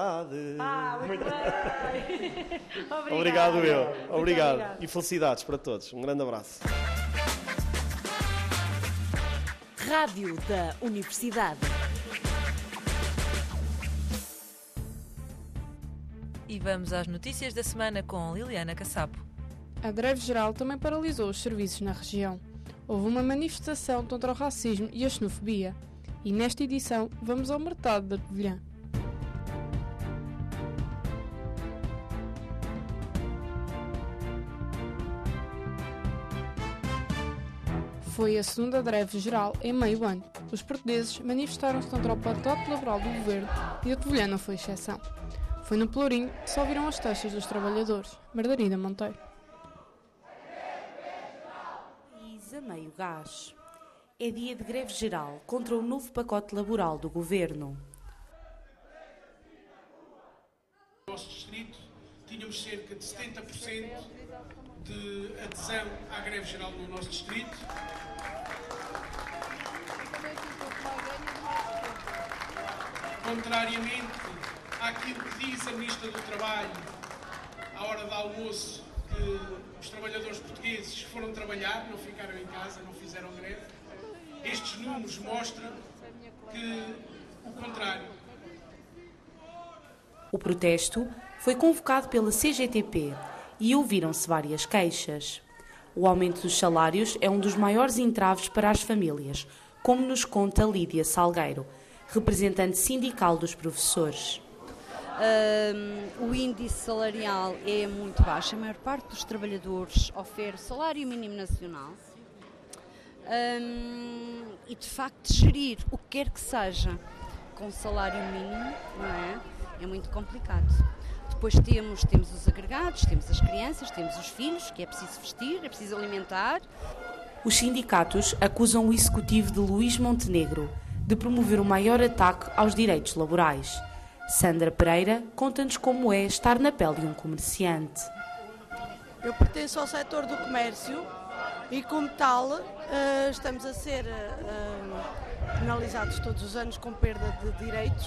Muito bem. Obrigado, eu. Muito Obrigado. E felicidades para todos. Um grande abraço. Rádio da Universidade. E vamos às notícias da semana com Liliana Cassapo. A greve geral também paralisou os serviços na região. Houve uma manifestação contra o racismo e a xenofobia. E nesta edição vamos ao mercado da Covilhã. Foi a segunda greve geral em meio ano. Os portugueses manifestaram-se contra o pacote laboral do governo e a Covilhã não foi exceção. Foi no Pelourinho que só viram as taxas dos trabalhadores. Margarida Monteiro. A meio gás. É dia de greve geral contra o novo pacote laboral do governo. No nosso distrito tínhamos cerca de 70% de adesão à greve geral no nosso distrito. Contrariamente àquilo que diz a Ministra do Trabalho à hora do almoço, que os trabalhadores portugueses foram trabalhar, não ficaram em casa, não fizeram greve. Estes números mostram que o contrário. O protesto foi convocado pela CGTP e ouviram-se várias queixas. O aumento dos salários é um dos maiores entraves para as famílias, como nos conta Lídia Salgueiro, representante sindical dos professores. O índice salarial é muito baixo. A maior parte dos trabalhadores oferece salário mínimo nacional e, de facto, gerir o que quer que seja com salário mínimo, não é? É muito complicado. Depois temos os agregados, temos as crianças, temos os filhos, que é preciso vestir, é preciso alimentar. Os sindicatos acusam o executivo de Luís Montenegro de promover o maior ataque aos direitos laborais. Sandra Pereira conta-nos como é estar na pele de um comerciante. Eu pertenço ao setor do comércio e, como tal, estamos a ser penalizados todos os anos com perda de direitos.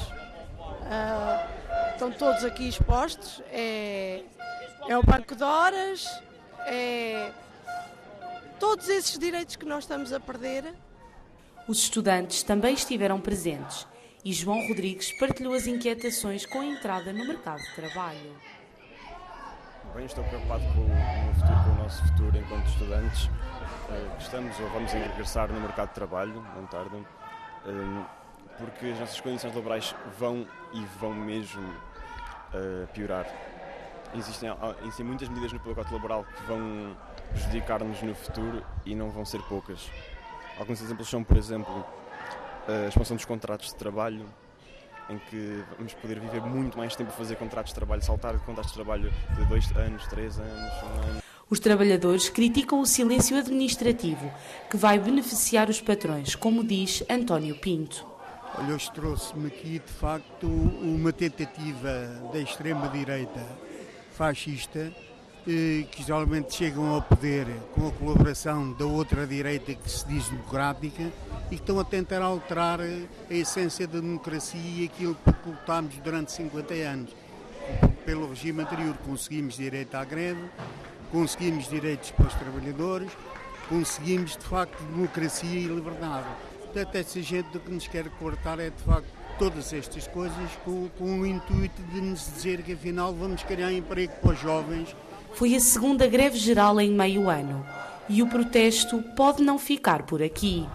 Estão todos aqui expostos. É o banco de horas, é todos esses direitos que nós estamos a perder. Os estudantes também estiveram presentes. E João Rodrigues partilhou as inquietações com a entrada no mercado de trabalho. Bem, estou preocupado com o meu futuro, com o nosso futuro enquanto estudantes. Estamos ou vamos regressar no mercado de trabalho, não tardam, porque as nossas condições laborais vão mesmo piorar. Existem muitas medidas no pacote laboral que vão prejudicar-nos no futuro e não vão ser poucas. Alguns exemplos são, por exemplo, a expansão dos contratos de trabalho, em que vamos poder viver muito mais tempo a fazer contratos de trabalho, saltar de contratos de trabalho de 2 anos, 3 anos, 1 ano. Os trabalhadores criticam o silêncio administrativo, que vai beneficiar os patrões, como diz António Pinto. Olha, hoje trouxe-me aqui, de facto, uma tentativa da extrema-direita fascista, que geralmente chegam ao poder com a colaboração da outra direita que se diz democrática e que estão a tentar alterar a essência da democracia e aquilo que lutámos durante 50 anos. Pelo regime anterior conseguimos direito à greve, conseguimos direitos para os trabalhadores, conseguimos de facto democracia e liberdade. Portanto, essa gente que nos quer cortar é de facto todas estas coisas com o intuito de nos dizer que afinal vamos criar emprego para os jovens. Foi a segunda greve geral em meio ano e o protesto pode não ficar por aqui.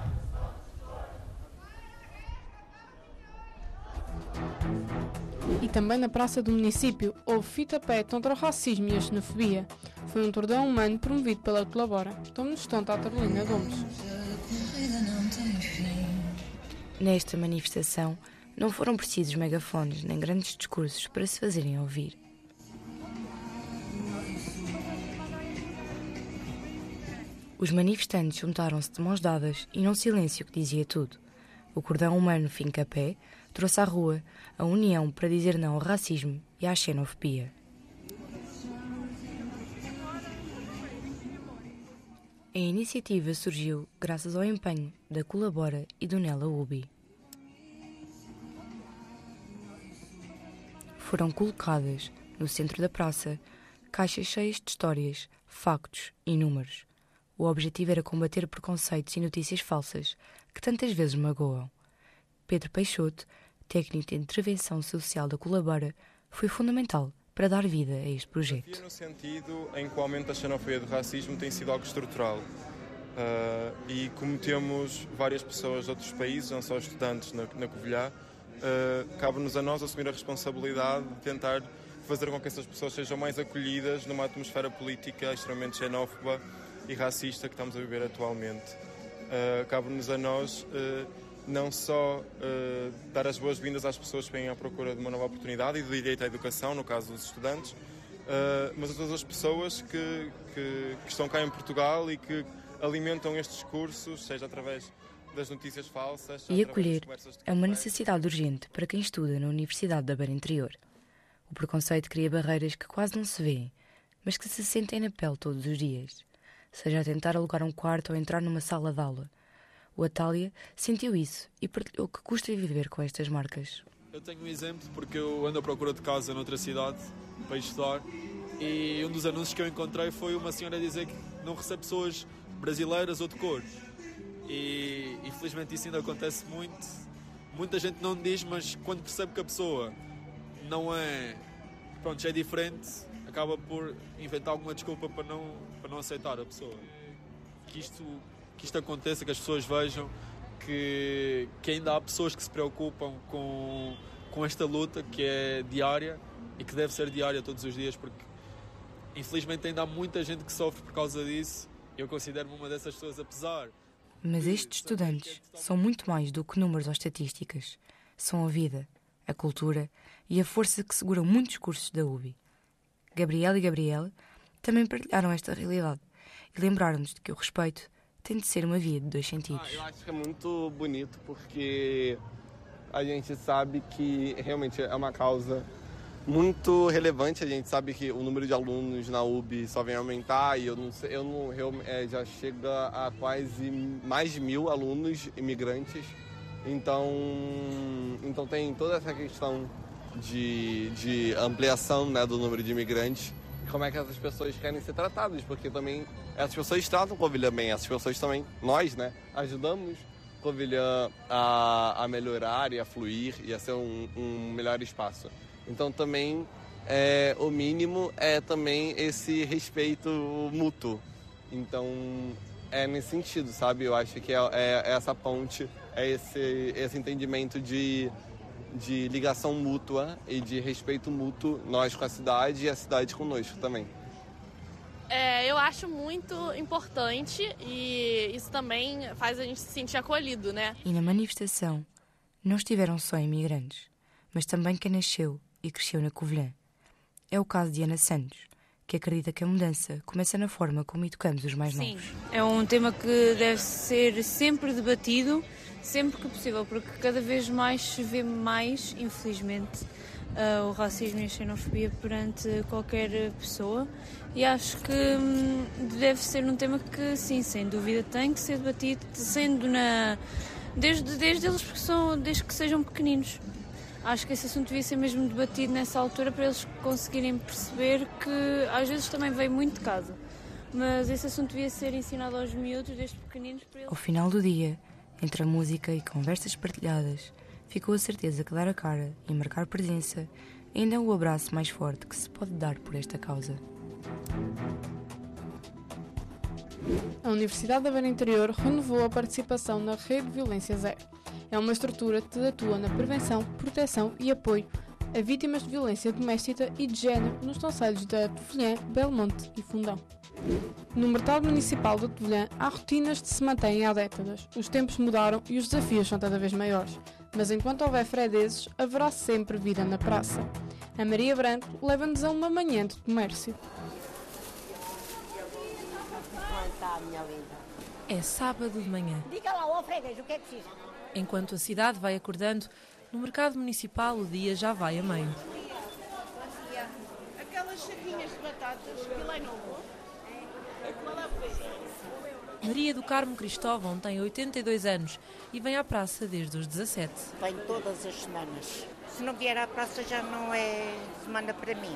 E também na praça do município houve fita-pé contra o racismo e a xenofobia. Foi um tordão humano promovido pela Colabora. Como-nos conta a Carolina Gomes. Nesta manifestação não foram precisos megafones nem grandes discursos para se fazerem ouvir. Os manifestantes juntaram-se de mãos dadas e num silêncio que dizia tudo. O cordão humano finca-pé trouxe à rua a união para dizer não ao racismo e à xenofobia. A iniciativa surgiu graças ao empenho da Colabora e do Nela Ubi. foram colocadas, no centro da praça, caixas cheias de histórias, factos e números. O objetivo era combater preconceitos e notícias falsas que tantas vezes magoam. Pedro Peixoto, técnico de intervenção social da Colabora, foi fundamental para dar vida a este projeto. No sentido em que o aumento da xenofobia e do racismo tem sido algo estrutural. E como temos várias pessoas de outros países, não só estudantes na Covilhã, cabe-nos a nós assumir a responsabilidade de tentar fazer com que essas pessoas sejam mais acolhidas numa atmosfera política extremamente xenófoba e racista que estamos a viver atualmente. Cabe-nos a nós não só dar as boas-vindas às pessoas que vêm à procura de uma nova oportunidade e do direito à educação, no caso dos estudantes, mas a todas as pessoas que estão cá em Portugal e que alimentam estes discursos, seja através das notícias falsas... E acolher é uma necessidade urgente para quem estuda na Universidade da Beira Interior. O preconceito cria barreiras que quase não se vêem, mas que se sentem na pele todos os dias, seja a tentar alugar um quarto ou entrar numa sala de aula. O Atália sentiu isso e partilhou que custa viver com estas marcas. Eu tenho um exemplo porque eu ando à procura de casa noutra cidade para estudar e um dos anúncios que eu encontrei foi uma senhora a dizer que não recebe pessoas brasileiras ou de cor. E infelizmente isso ainda acontece muito. Muita gente não diz, mas quando percebe que a pessoa não é, pronto, já é diferente, acaba por inventar alguma desculpa para não aceitar a pessoa. Que isto aconteça, que as pessoas vejam que ainda há pessoas que se preocupam com esta luta que é diária e que deve ser diária todos os dias, porque infelizmente ainda há muita gente que sofre por causa disso. Eu considero-me uma dessas pessoas, apesar... Mas estes estudantes são muito mais do que números ou estatísticas. São a vida, a cultura e a força que seguram muitos cursos da UBI. Gabriel e Gabriela também partilharam esta realidade e lembraram-nos de que o respeito tem de ser uma via de dois sentidos. Eu acho que é muito bonito porque a gente sabe que realmente é uma causa muito relevante. A gente sabe que o número de alunos na UBI só vem aumentar e já chega a quase mais de 1.000 alunos imigrantes. Então tem toda essa questão de ampliação, né, do número de imigrantes. Como é que essas pessoas querem ser tratadas, porque também essas pessoas tratam Covilhã bem, essas pessoas também, nós, né, ajudamos Covilhã a melhorar e a fluir e a ser um melhor espaço. Então também o mínimo é também esse respeito mútuo. Então é nesse sentido, sabe? Eu acho que é essa ponte, é esse entendimento de ligação mútua e de respeito mútuo, nós com a cidade e a cidade conosco também. Eu acho muito importante e isso também faz a gente se sentir acolhido, né? E na manifestação não estiveram só imigrantes, mas também quem nasceu e cresceu na Covilhã. É o caso de Ana Santos, que acredita que a mudança começa na forma como educamos os mais novos. Sim, é um tema que deve ser sempre debatido, sempre que possível, porque cada vez mais se vê mais, infelizmente, o racismo e a xenofobia perante qualquer pessoa e acho que deve ser um tema que, sim, sem dúvida, tem que ser debatido, desde eles, desde que sejam pequeninos. Acho que esse assunto devia ser mesmo debatido nessa altura para eles conseguirem perceber que às vezes também veio muito de casa, mas esse assunto devia ser ensinado aos miúdos desde pequeninos para eles. Ao final do dia, entre a música e conversas partilhadas, ficou a certeza que dar a cara e marcar presença ainda é o abraço mais forte que se pode dar por esta causa. A Universidade da Beira Interior renovou a participação na Rede de Violência Zero. É uma estrutura que atua na prevenção, proteção e apoio a vítimas de violência doméstica e de género nos concelhos da Covilhã, Belmonte e Fundão. No mercado municipal da Covilhã há rotinas que se mantêm há décadas. Os tempos mudaram e os desafios são cada vez maiores. Mas enquanto houver fregueses, haverá sempre vida na praça. A Maria Branco leva-nos a uma manhã de comércio. É sábado de manhã. Diga lá ao freguês o que é que precisa. Enquanto a cidade vai acordando, no mercado municipal o dia já vai a meio. Aquelas saquinhas de batatas, aquilo é novo? Maria do Carmo Cristóvão tem 82 anos e vem à praça desde os 17. Venho todas as semanas. Se não vier à praça já não é semana para mim.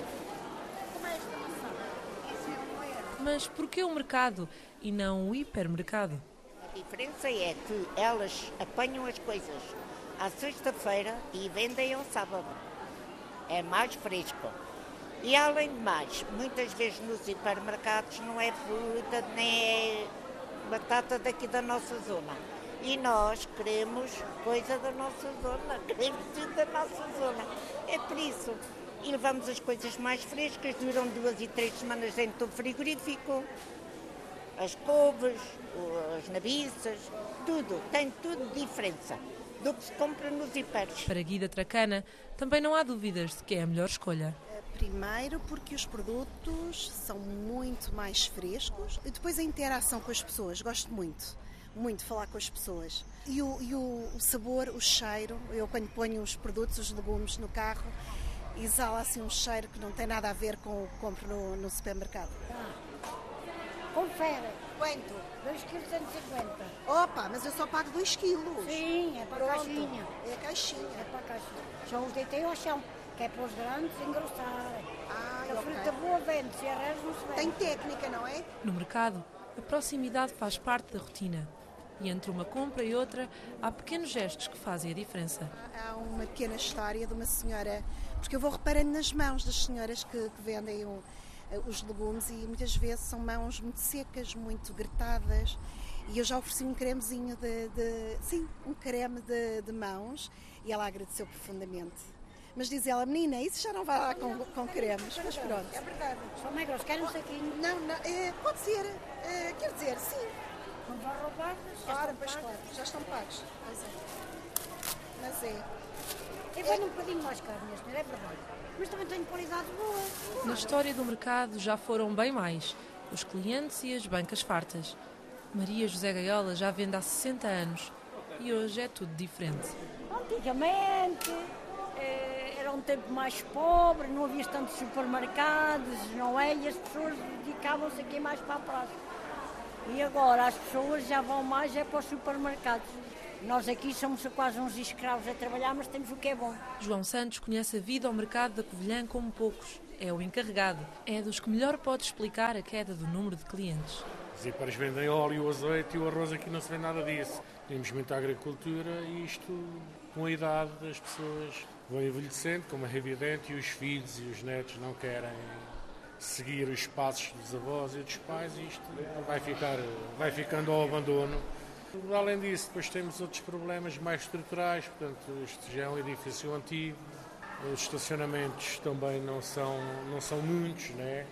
Mas porquê o mercado e não o hipermercado? A diferença é que elas apanham as coisas à sexta-feira e vendem ao sábado. É mais fresco. E além de mais, muitas vezes nos hipermercados não é fruta nem é batata daqui da nossa zona. E nós queremos coisa da nossa zona, queremos tudo da nossa zona. É por isso. E levamos as coisas mais frescas, duram 2 e 3 semanas dentro do frigorífico. As couves, as nabiças, tudo, tem tudo diferença do que se compra nos hiperes. Para Guida Tracana, também não há dúvidas de que é a melhor escolha. Primeiro porque os produtos são muito mais frescos e depois a interação com as pessoas, gosto muito de falar com as pessoas. E o sabor, o cheiro, eu quando ponho os produtos, os legumes no carro, exala assim um cheiro que não tem nada a ver com o que compro no supermercado. Confere. Quanto? 2,150 kg. Opa, mas eu só pago 2 quilos. Sim, é para a caixinha. É a caixinha. É para a caixinha. Só os deitei ao chão, que é para os grandes engrossarem. A ok. fruta boa vende-se, a resto não se vende. Tem técnica, não é? No mercado, a proximidade faz parte da rotina. E entre uma compra e outra, há pequenos gestos que fazem a diferença. Há uma pequena história de uma senhora, porque eu vou reparando nas mãos das senhoras que vendem os legumes e muitas vezes são mãos muito secas, muito gretadas. E eu já ofereci um cremezinho um creme de mãos e ela agradeceu profundamente. Mas diz ela, menina, isso já não vai lá com cremes. Mas pronto. É verdade. São mais grossos, querem um saquinho? Não, pode ser. Quer dizer, sim. Não vão roubar, claro, já estão pagos. Mas é. Eu vendo um bocadinho mais caro neste, é verdade. Mas também tenho qualidade boa. Na história do mercado já foram bem mais os clientes e as bancas fartas. Maria José Gaiola já vende há 60 anos e hoje é tudo diferente. Antigamente era um tempo mais pobre, não havia tantos supermercados, não é? E as pessoas dedicavam-se aqui mais para a praça. E agora as pessoas já vão mais para os supermercados. Nós aqui somos quase uns escravos a trabalhar, mas temos o que é bom. João Santos conhece a vida ao mercado da Covilhã como poucos. É o encarregado. É dos que melhor pode explicar a queda do número de clientes. Os hiperes vendem óleo, azeite e o arroz aqui não se vê nada disso. Temos muita agricultura e isto, com a idade das pessoas, vão envelhecendo, como é evidente, e os filhos e os netos não querem seguir os passos dos avós e dos pais e isto vai ficando ao abandono. Além disso, depois temos outros problemas mais estruturais, portanto, isto já é um edifício antigo, os estacionamentos também não são muitos, né?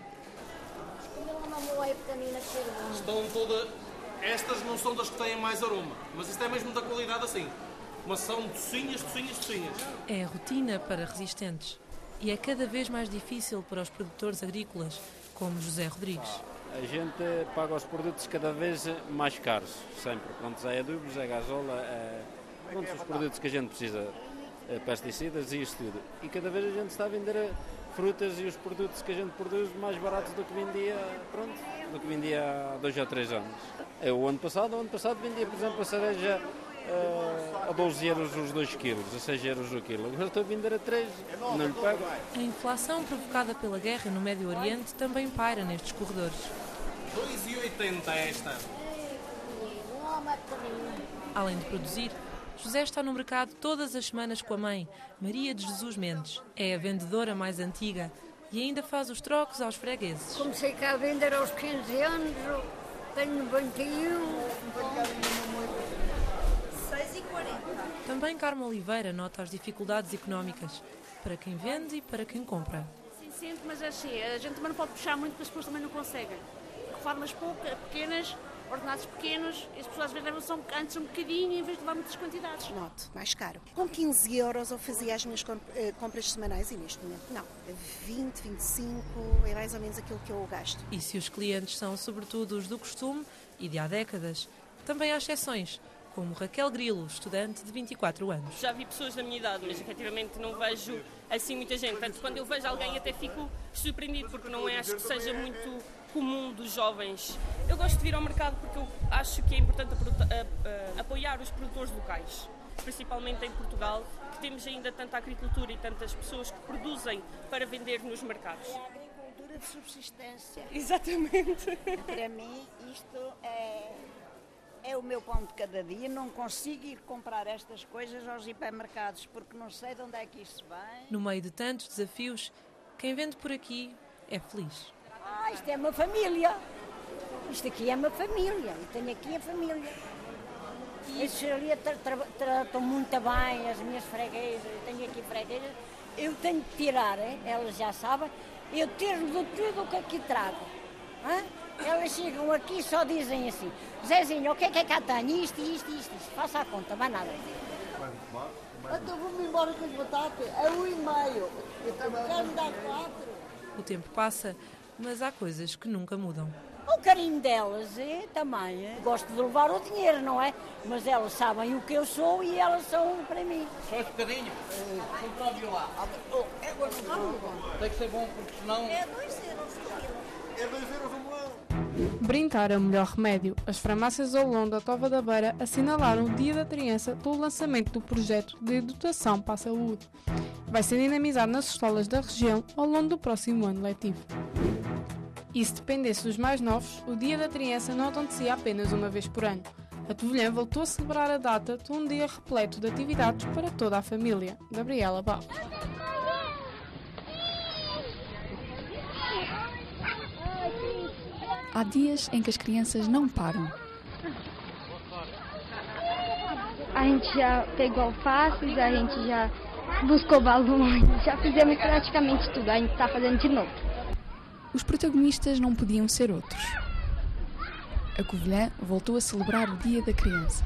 Estão todas. Estas não são das que têm mais aroma, mas isto é mesmo da qualidade assim. Mas são docinhas. É a rotina para resistentes. E é cada vez mais difícil para os produtores agrícolas, como José Rodrigues. A gente paga os produtos cada vez mais caros, sempre. Pronto, é adubos, é gasola, os produtos que a gente precisa, pesticidas e isto tudo. E cada vez a gente está a vender frutas e os produtos que a gente produz mais baratos do que vendia há 2 ou 3 anos. O ano passado vendia, por exemplo, a cereja a 12 euros os 2 quilos, a 6 euros o quilo. Agora estou a vender a 3, não lhe pago. A inflação provocada pela guerra no Médio Oriente também paira nestes corredores. 2,80 esta. Além de produzir, José está no mercado todas as semanas com a mãe, Maria de Jesus Mendes. É a vendedora mais antiga e ainda faz os trocos aos fregueses. Comecei cá a vender aos 15 anos, tenho 21. 6,40. Também Carmo Oliveira nota as dificuldades económicas, para quem vende e para quem compra. Sim, sempre, mas é assim, a gente também não pode puxar muito porque as pessoas também não conseguem. Reformas pequenas, ordenados pequenos, e as pessoas às vezes levam antes um bocadinho em vez de levar muitas quantidades. Noto, mais caro. Com 15 euros eu fazia as minhas compras semanais e neste momento não. 20, 25 é mais ou menos aquilo que eu gasto. E se os clientes são sobretudo os do costume e de há décadas, também há exceções, como Raquel Grilo, estudante de 24 anos. Já vi pessoas da minha idade, mas efetivamente não vejo assim muita gente. Portanto, quando eu vejo alguém até fico surpreendido, porque não acho que seja muito comum dos jovens. Eu gosto de vir ao mercado porque eu acho que é importante apoiar os produtores locais. principalmente em Portugal, que temos ainda tanta agricultura e tantas pessoas que produzem para vender nos mercados. É a agricultura de subsistência. Exatamente. Para mim, isto é o meu pão de cada dia. Não consigo ir comprar estas coisas aos hipermercados, porque não sei de onde é que isto vem. No meio de tantos desafios, quem vende por aqui é feliz. Isto é uma família. Isto aqui é uma família. Eu tenho aqui a família. Estes ali tratam muito bem as minhas freguesas. Eu tenho aqui freguesas. Eu tenho que tirar, elas já sabem. Eu tiro de tudo o que aqui trago. Elas chegam aqui e só dizem assim: Zezinho, o que é que cá tenho? Isto. Faça a conta, mais nada. Então vou-me embora com as batatas. É 1,5. Eu quero me dar 4. O tempo passa, mas há coisas que nunca mudam. O carinho delas também. Gosto de levar o dinheiro, não é? Mas elas sabem o que eu sou e elas são para mim. Só esse bocadinho? Comprar violar. É bom. Tem que ser bom, porque senão... É 2 euros o quilo. É 2 euros o melão. Brincar é o melhor remédio. As farmácias ao longo da Tova da Beira assinalaram o Dia da Criança pelo lançamento do projeto de dotação para a saúde. Vai ser dinamizado nas escolas da região ao longo do próximo ano letivo. E se dependesse dos mais novos, o Dia da Criança não acontecia apenas uma vez por ano. A Tovilhã voltou a celebrar a data de um dia repleto de atividades para toda a família. Gabriela Barros. Há dias em que as crianças não param. A gente já pegou alfaces, a gente já buscou balões, já fizemos praticamente tudo, a gente está fazendo de novo. Os protagonistas não podiam ser outros. A Covilhã voltou a celebrar o Dia da Criança.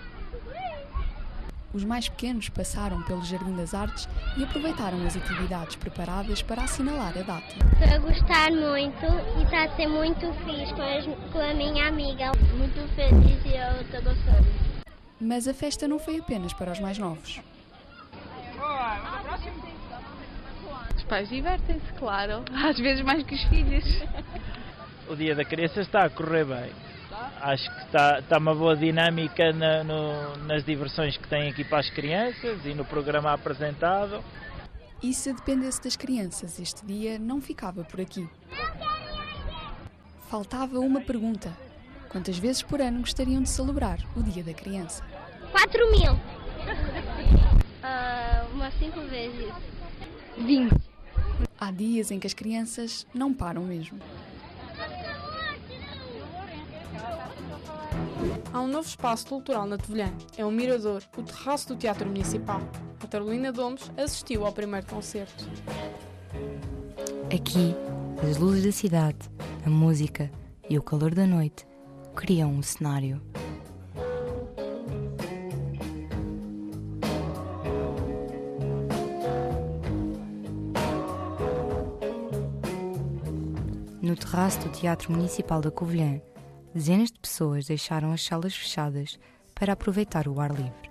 Os mais pequenos passaram pelo Jardim das Artes e aproveitaram as atividades preparadas para assinalar a data. Estou a gostar muito e está a ser muito fixe com a minha amiga. Muito feliz e eu estou gostando. Mas a festa não foi apenas para os mais novos. Os pais divertem-se, claro, às vezes mais que os filhos. O Dia da Criança está a correr bem. Acho que está uma boa dinâmica nas diversões que tem aqui para as crianças e no programa apresentado. E se dependesse das crianças, este dia não ficava por aqui. Faltava uma pergunta. Quantas vezes por ano gostariam de celebrar o Dia da Criança? 4.000. Umas 5 vezes. 20. Há dias em que as crianças não param mesmo. Há um novo espaço cultural na Tovilhã. É o Mirador, o terraço do Teatro Municipal. A Carolina Domes assistiu ao primeiro concerto. Aqui, as luzes da cidade, a música e o calor da noite criam um cenário. No terraço do Teatro Municipal da Covilhã, dezenas de pessoas deixaram as salas fechadas para aproveitar o ar livre.